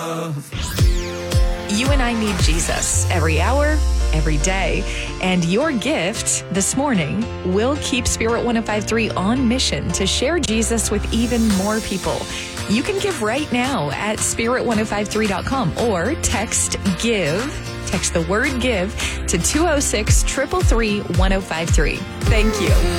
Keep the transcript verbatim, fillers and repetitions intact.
love. You and I need Jesus every hour, every day. And your gift this morning will keep Spirit one oh five three on mission to share Jesus with even more people. You can give right now at spirit ten fifty-three dot com or text GIVE. Text the word GIVE to two oh six, three three three, one oh five three. Thank you.